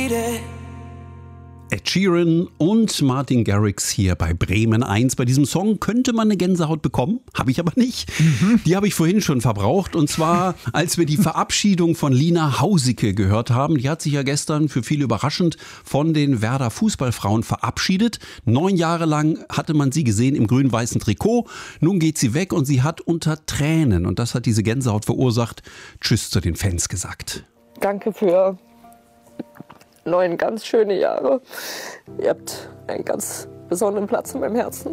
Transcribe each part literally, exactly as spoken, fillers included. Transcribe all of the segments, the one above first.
need it. Ed Sheeran und Martin Garrix hier bei Bremen eins. Bei diesem Song könnte man eine Gänsehaut bekommen, habe ich aber nicht. Mhm. Die habe ich vorhin schon verbraucht, und zwar als wir die Verabschiedung von Lina Hausicke gehört haben. Die hat sich ja gestern für viele überraschend von den Werder Fußballfrauen verabschiedet. Neun Jahre lang hatte man sie gesehen im grün-weißen Trikot. Nun geht sie weg und sie hat unter Tränen, und das hat diese Gänsehaut verursacht, Tschüss zu den Fans gesagt. Danke für neun ganz schöne Jahre. Ihr habt einen ganz besonderen Platz in meinem Herzen.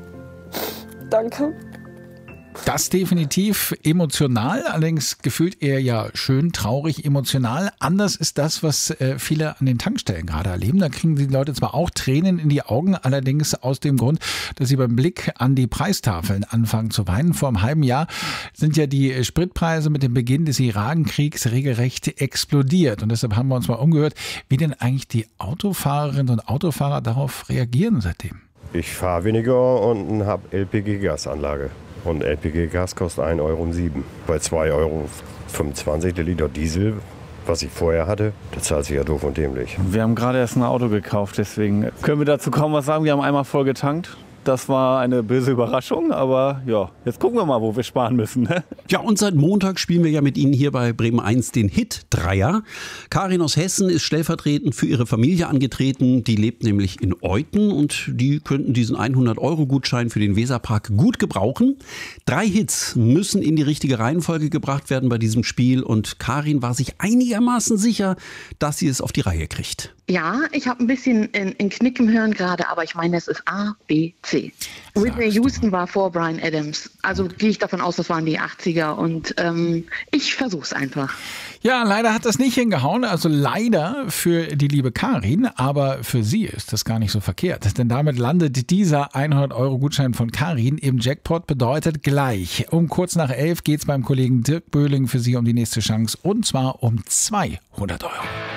Danke. Das definitiv emotional, allerdings gefühlt eher ja schön, traurig, emotional. Anders ist das, was äh, viele an den Tankstellen gerade erleben. Da kriegen die Leute zwar auch Tränen in die Augen, allerdings aus dem Grund, dass sie beim Blick an die Preistafeln anfangen zu weinen. Vor einem halben Jahr sind ja die Spritpreise mit dem Beginn des Irakenkriegs regelrecht explodiert. Und deshalb haben wir uns mal umgehört, wie denn eigentlich die Autofahrerinnen und Autofahrer darauf reagieren seitdem. Ich fahre weniger und habe L P G-Gasanlage. Und L P G-Gas kostet ein Euro sieben. Bei zwei Euro fünfundzwanzig der Liter Diesel, was ich vorher hatte, das zahlt sich ja doof und dämlich. Wir haben gerade erst ein Auto gekauft, deswegen können wir dazu kaum was sagen. Wir haben einmal voll getankt. Das war eine böse Überraschung, aber ja, jetzt gucken wir mal, wo wir sparen müssen. Ne? Ja, und seit Montag spielen wir ja mit Ihnen hier bei Bremen eins den Hit-Dreier. Karin aus Hessen ist stellvertretend für ihre Familie angetreten. Die lebt nämlich in Euthen und die könnten diesen hundert-Euro-Gutschein für den Weserpark gut gebrauchen. Drei Hits müssen in die richtige Reihenfolge gebracht werden bei diesem Spiel, und Karin war sich einigermaßen sicher, dass sie es auf die Reihe kriegt. Ja, ich habe ein bisschen in, in Knick im Hirn gerade, aber ich meine, es ist A, B, C. Whitney Houston war vor Bryan Adams. Also gehe ich davon aus, das waren die achtziger, und ähm, ich versuch's einfach. Ja, leider hat das nicht hingehauen. Also leider für die liebe Karin, aber für sie ist das gar nicht so verkehrt. Denn damit landet dieser hundert-Euro-Gutschein von Karin im Jackpot, bedeutet gleich. Um kurz nach elf geht's beim Kollegen Dirk Böhling für Sie um die nächste Chance, und zwar um zweihundert Euro.